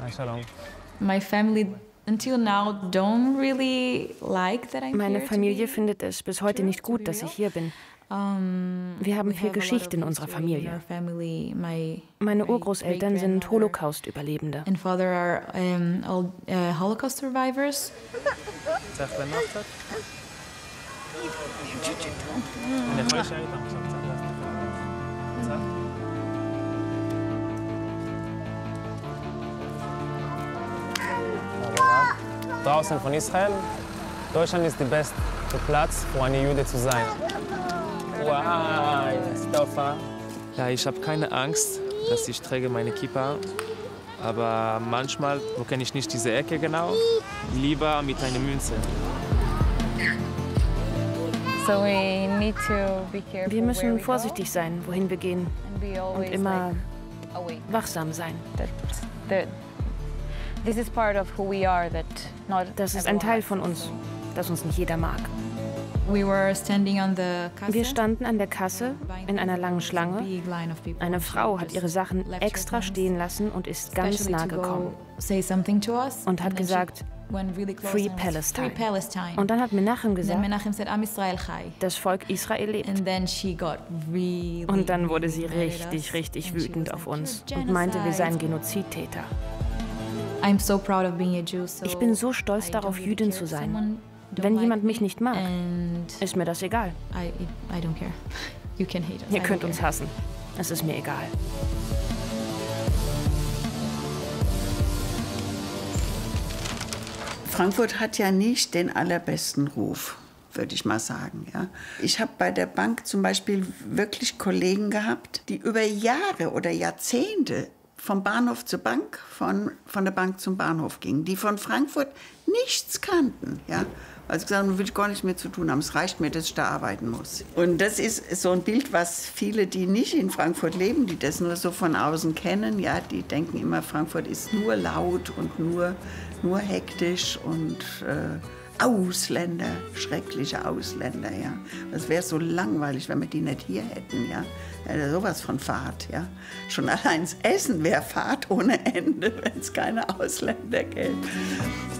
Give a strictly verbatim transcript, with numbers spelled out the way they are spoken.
My family until now don't really like that I'm Meine here to Familie be findet es bis heute nicht gut, dass ich hier bin. Um, Wir haben we viel have a lot Geschichte in of unserer history in Familie. our family. My, Meine my Urgroßeltern sind great-grandmother Holocaust-Überlebende. and father are um, all uh, Holocaust survivors. Draußen von Israel, Deutschland ist der beste Platz, wo eine Jude zu sein. Wow, Stoffa. Ja, ich habe keine Angst, dass ich träge meine Kippa. Aber manchmal, wo kenne ich nicht diese Ecke genau, lieber mit einer Münze. So we need to be careful Wir where müssen we vorsichtig sein, wohin wir gehen. go, and be Und always immer like awake. wachsam sein. That, that this is part of who we are. That not Das ist ein everyone Teil likes von us, uns, so. das uns nicht jeder mag. We were standing on the Kasse. Wir standen an der Kasse in einer langen Schlange. Big line of people. Eine Frau hat ihre Sachen extra stehen lassen und ist ganz Especially nah to go gekommen say something to us. und hat And then she gesagt, went really close Free and was, Palestine. Free Palestine. Und dann hat Menachem Then gesagt, Menachem said, Am Israel Chai. das Volk Israel lebt. And then she got really, Und dann wurde sie really mad at us. richtig, richtig And she wütend was auf like, uns "You're und meinte, wir seien genocide." Genozidtäter. I'm so proud of being a Jew, so Ich bin so stolz I darauf, don't really Jüdin care zu if sein. someone don't Wenn like jemand me, mich nicht mag, and ist mir das egal. I, I don't care. You can hate us. I Ihr don't könnt care. uns hassen. Es ist mir egal. Frankfurt hat ja nicht den allerbesten Ruf, würde ich mal sagen. Ja. Ich habe bei der Bank zum Beispiel wirklich Kollegen gehabt, die über Jahre oder Jahrzehnte vom Bahnhof zur Bank, von, von der Bank zum Bahnhof gingen, die von Frankfurt nichts kannten. Ja. Also gesagt, will ich gar nichts mehr zu tun haben. Es reicht mir, dass ich da arbeiten muss. Und das ist so ein Bild, was viele, die nicht in Frankfurt leben, die das nur so von außen kennen, ja, die denken immer, Frankfurt ist nur laut und nur, nur hektisch und äh, Ausländer, schreckliche Ausländer, ja. Das wäre so langweilig, wenn wir die nicht hier hätten, ja. Ja, sowas von Fahrt, ja. Schon allein das Essen wäre Fahrt ohne Ende, wenn es keine Ausländer gäbe.